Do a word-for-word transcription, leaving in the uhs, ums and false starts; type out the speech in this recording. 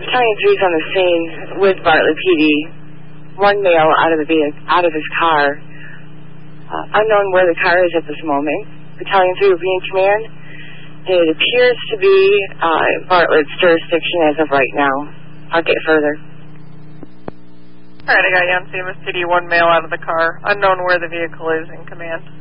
Battalion three is on the scene with Bartlett P D. One male out of the vehicle, out of his car. Uh, unknown where the car is at this moment. Battalion three will be in command. It appears to be uh, Bartlett's jurisdiction as of right now. I'll get further. All right, I got you on C M S P D. One male out of the car. Unknown where the vehicle is in command.